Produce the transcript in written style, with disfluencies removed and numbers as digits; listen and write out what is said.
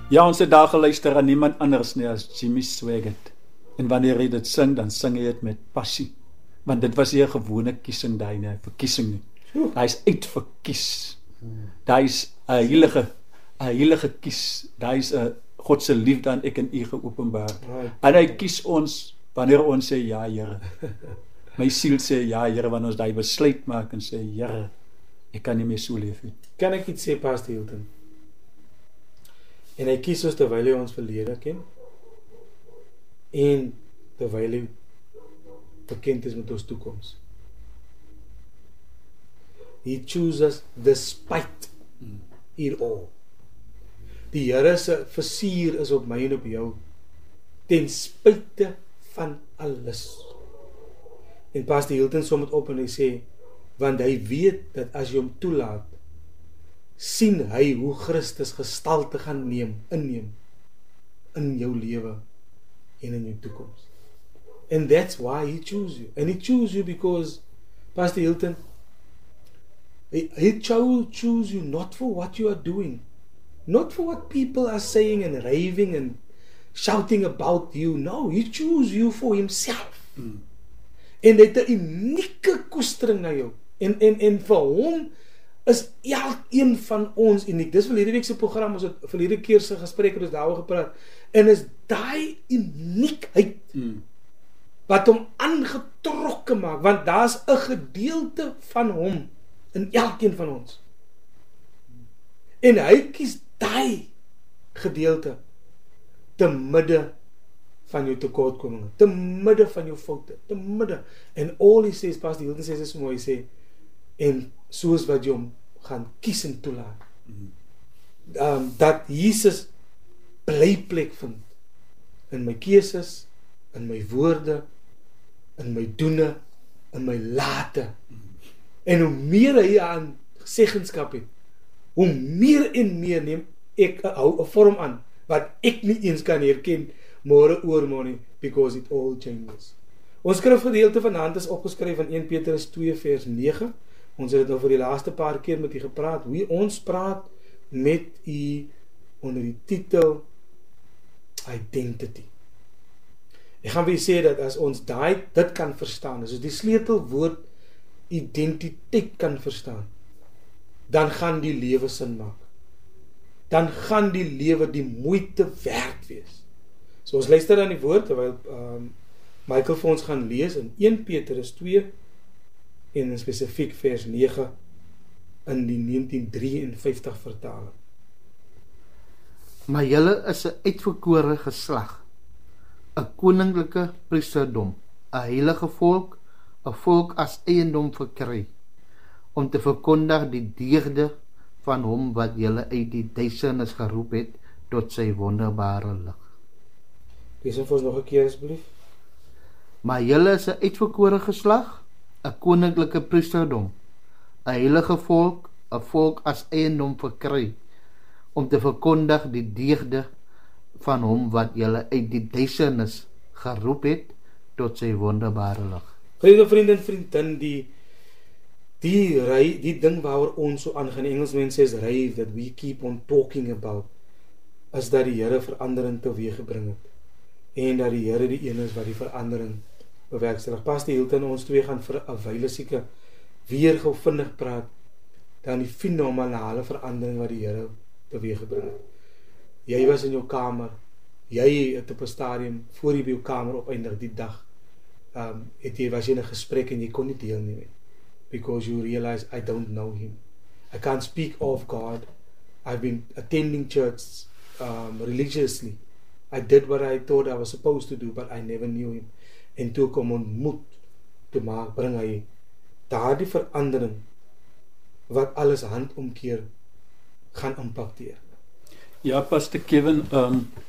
Ja, ons het daar geluister aan niemand anders nie as Jimmy Swaggart. En wanneer hy dit sing, dan sing hy dit met passie. Want dit was nie 'n gewone kiesing daai nie, verkiesing nie. Hy is uitverkies. Daar is 'n heilige kies. Daar is 'n God se liefde aan ek en u geopenbaar. En hy kies ons wanneer ons sê ja, Here. My siel sê ja, Here, wanneer ons daai besluit maak en sê, Here, ek kan nie meer so leef nie. Kan ek iets sê, Pastor Hilton? En hy kies ons terwyl hy ons verlede ken en terwyl hy bekend is met ons toekoms. He chooses despite it all. Die Here se versier is op my en op jou ten spyte van alles. En Pastor Hilton som dit op en hy sê, want hy weet dat as jy hom toelaat, sien hy hoe Christus gestalte gaan inneem in jou lewe en in jou toekoms. And that's why he chose you. And he chose you because, Pastor Hilton, he chose you not for what you are doing, not for what people are saying and raving and shouting about you. No, he chose you for himself. En hy het 'n unieke koestering na jou. En vir hom is elkeen van ons uniek. Dis verlede week se program, ons het verlede keer se gesprek het ons daaroor gepraat. En is daai uniekheid wat hom aangetrokke maak, want daar's 'n gedeelte van hom in elkeen van ons. En hy kies daai gedeelte te midde van jou tekortkominge, te midde van jou foute, te midde. En all he says, Pastor Hilton sê, is so mooi, sê, en soos wat jy hom gaan kies en toelaat, dat Jesus blyplek vind in my keuses, in my woorde, in my doene, in my late. En hoe meer hy aan seggenskap het, hoe meer en meer neem ek 'n vorm aan wat ek nie eens kan herken môre oormôre, because it all changes. Ons skrifgedeelte vanaand is opgeskryf in 1 Petrus 2 vers 9. Ons het dit nou vir die laaste paar keer met u gepraat, hoe ons praat met u onder die titel Identity. Ek gaan vir u sê dat as ons dit kan verstaan, as ons die sleutelwoord identiteit kan verstaan, dan gaan die lewe sin maak. Dan gaan die lewe die moeite werd wees. So ons luister aan die woord, terwyl Michael vir ons gaan lees in 1 Petrus 2 en in spesifiek vers 9 in die 1953 vertaling. Maar julle is 'n uitverkore geslag, 'n koninklike priesterdom, 'n heilige volk, 'n volk as eiendom verkry, om te verkondig die deugde van hom wat julle uit die duisternis geroep het tot sy wonderbare lig. Lees vir ons nog 'n keer asseblief. Maar julle is 'n uitverkore geslag, 'n koninklike priesterdom, 'n heilige volk, 'n volk as eiendom verkry, om te verkondig die deugde van hom wat julle uit die duisternis geroep het tot sy wonderbare lig. Vriende en vriendin, die ding waaroor ons so aangaan, Engelsmense sê rave, that we keep on talking about, is dat die Here verandering teweeg gebring het, en dat die Here die een is wat die verandering bewerkstellig. Pastor Hilton, ons twee gaan vir 'n wyle seker weer gou vinnig praat, dan die fenomenale verandering wat die Here teweeg gebring het. Jy was in jou kamer, jy het op 'n stadium, voor jy by jou kamer opeindig die dag, was jy in 'n gesprek en jy kon nie deelneem, because you realize, I don't know him. I can't speak of God. I've been attending church religiously. I did what I thought I was supposed to do, but I never knew him. En toe kom ontmoet te maak, bring hy daardie verandering wat alles handomkeer gaan impakteer. Ja, Pastor Kevin,